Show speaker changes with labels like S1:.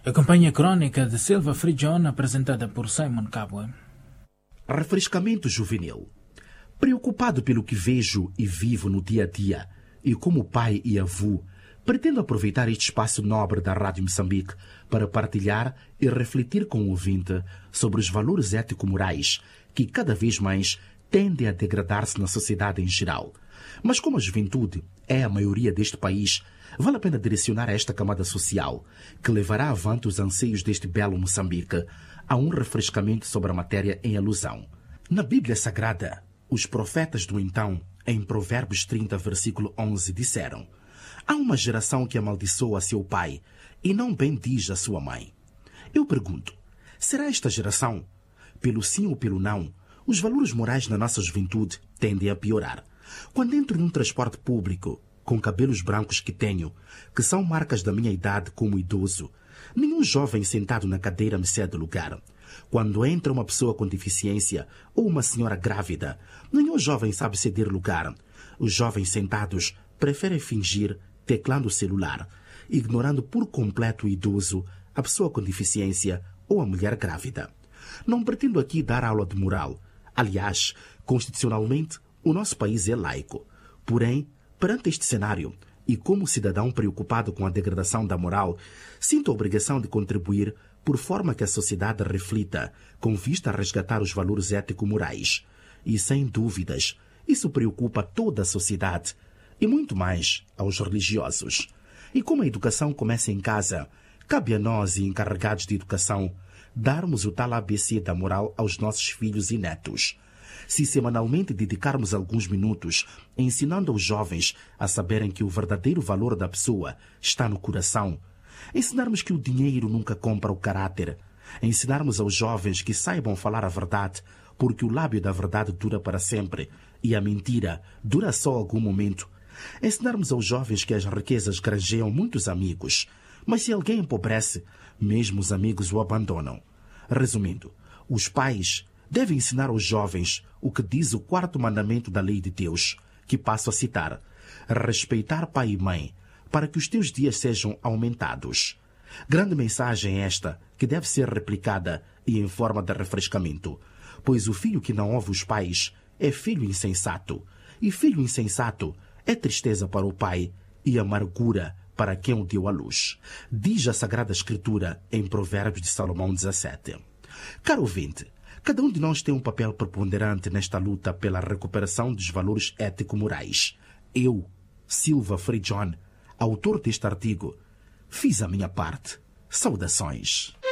S1: Acompanhe a crónica de Silva Frigion apresentada por Simon Kabwe.
S2: Refrescamento juvenil. Preocupado pelo que vejo e vivo no dia a dia, e como pai e avô, pretendo aproveitar este espaço nobre da Rádio Moçambique para partilhar e refletir com o ouvinte sobre os valores ético-morais que cada vez mais tendem a degradar-se na sociedade em geral. Mas como a juventude é a maioria deste país, vale a pena direcionar a esta camada social, que levará avante os anseios deste belo Moçambique, a um refrescamento sobre a matéria em alusão. Na Bíblia Sagrada, os profetas do então, em Provérbios 30, versículo 11, disseram: há uma geração que amaldiçoa seu pai e não bendiz a sua mãe. Eu pergunto, será esta geração? Pelo sim ou pelo não, os valores morais na nossa juventude tendem a piorar. Quando entro num transporte público, com cabelos brancos que tenho, que são marcas da minha idade como idoso, nenhum jovem sentado na cadeira me cede lugar. Quando entra uma pessoa com deficiência ou uma senhora grávida, nenhum jovem sabe ceder lugar. Os jovens sentados preferem fingir teclando o celular, ignorando por completo o idoso, a pessoa com deficiência ou a mulher grávida. Não pretendo aqui dar aula de moral. Aliás, constitucionalmente, o nosso país é laico. Porém, perante este cenário, e como cidadão preocupado com a degradação da moral, sinto a obrigação de contribuir por forma que a sociedade reflita, com vista a resgatar os valores ético-morais. E, sem dúvidas, isso preocupa toda a sociedade, e muito mais aos religiosos. E como a educação começa em casa, cabe a nós, encarregados de educação, darmos o tal ABC da moral aos nossos filhos e netos. Se semanalmente dedicarmos alguns minutos ensinando aos jovens a saberem que o verdadeiro valor da pessoa está no coração, ensinarmos que o dinheiro nunca compra o caráter, ensinarmos aos jovens que saibam falar a verdade, porque o lábio da verdade dura para sempre e a mentira dura só algum momento, ensinarmos aos jovens que as riquezas granjeiam muitos amigos, mas se alguém empobrece, mesmo os amigos o abandonam. Resumindo, os pais devem ensinar aos jovens o que diz o 4º mandamento da lei de Deus, que passo a citar: respeitar pai e mãe, para que os teus dias sejam aumentados. Grande mensagem esta, que deve ser replicada e em forma de refrescamento, pois o filho que não ouve os pais é filho insensato, e filho insensato é tristeza para o pai e amargura para quem o deu à luz. Diz a Sagrada Escritura em Provérbios de Salomão 17. Caro ouvinte, cada um de nós tem um papel preponderante nesta luta pela recuperação dos valores ético-morais. Eu, Silva Frigion, autor deste artigo, fiz a minha parte. Saudações.